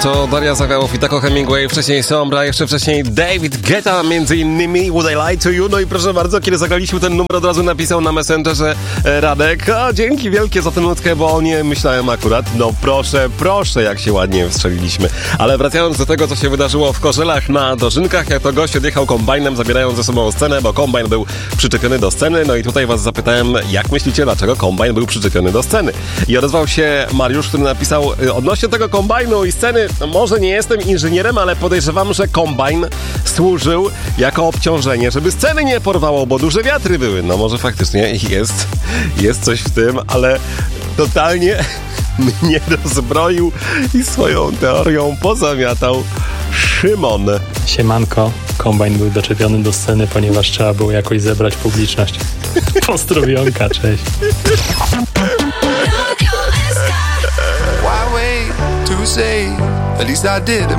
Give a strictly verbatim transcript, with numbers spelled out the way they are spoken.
To Daria Zawiałow i Taco Hemingway, wcześniej Sombra, jeszcze wcześniej David Guetta, między innymi Would I Lie to You. No i proszę bardzo, kiedy zagraliśmy ten numer, od razu napisał na Messengerze Radek: a dzięki wielkie za tę nutkę, bo nie myślałem akurat. No proszę, proszę, jak się ładnie wstrzeliliśmy. Ale wracając do tego, co się wydarzyło w Korzelach na Dożynkach, jak to gość odjechał kombajnem, zabierając ze sobą scenę, bo kombajn był przyczepiony do sceny. No i tutaj was zapytałem, jak myślicie, dlaczego kombajn był przyczepiony do sceny? I odezwał się Mariusz, który napisał: odnośnie tego kombajnu i sceny, no może nie jestem inżynierem, ale podejrzewam, że kombajn służył jako obciążenie, żeby sceny nie porwało, bo duże wiatry były. No może faktycznie jest, jest coś w tym, ale totalnie mnie rozbroił i swoją teorią pozamiatał Szymon. Siemanko, kombajn był doczepiony do sceny, ponieważ trzeba było jakoś zebrać publiczność. Pozdrowionka, cześć. Why wait to say, at least I did